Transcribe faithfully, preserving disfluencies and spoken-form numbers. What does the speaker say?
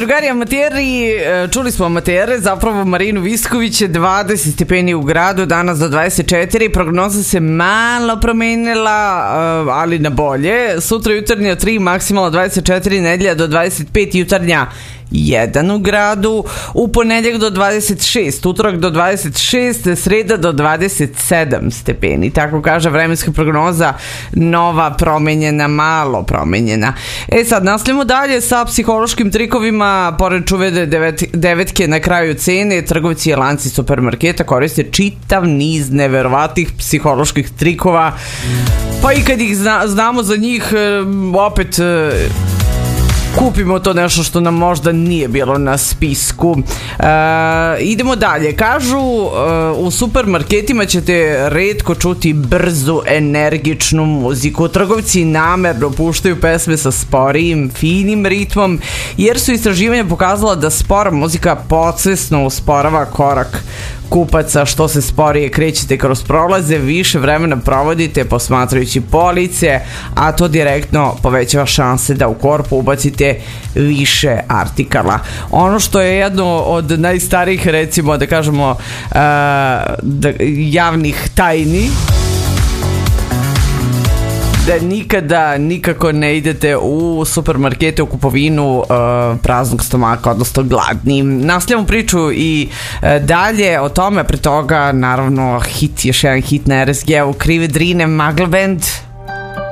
drugari amateri, čuli smo amatere, zapravo Marinu Visković, dvadeset stepeni u gradu, danas do dvadeset četiri, prognoza se malo promenila, ali na bolje. Sutra jutarnja tri, maksimalno dvadeset četiri, nedelja do dvadeset pet, jutarnja jedan u gradu, u ponedjeljak do dvadeset šest, utorak do dvadeset šest, sreda do dvadeset sedam stepeni. Tako kaže vremenska prognoza, nova, promenjena, malo promenjena. E sad, nastavljamo dalje sa psihološkim trikovima. Pored čuvene devet, devetke na kraju cene, trgovci i lanci supermarketa koriste čitav niz neverovatnih psiholoških trikova. Pa i kad ih zna, znamo za njih, opet kupimo to nešto što nam možda nije bilo na spisku. E, idemo dalje. Kažu, e, u supermarketima ćete retko čuti brzu, energičnu muziku. Trgovci namerno puštaju pesme sa sporijim, finim ritmom, jer su istraživanja pokazala da spora muzika podsvesno usporava korak kupaca. Što se sporije krećete kroz prolaze, više vremena provodite posmatrajući police, a to direktno povećava šanse da u korpu ubacite više artikala. Ono što je jedno od najstarijih, recimo da kažemo, uh, da, javnih tajni, da nikada nikako ne idete u supermarkete u kupovinu uh, praznog stomaka, odnosno gladni. Nastavljamo priču i uh, dalje o tome, pre toga naravno hit, još jedan hit na R S G-u, Krive Drine, Magla Band.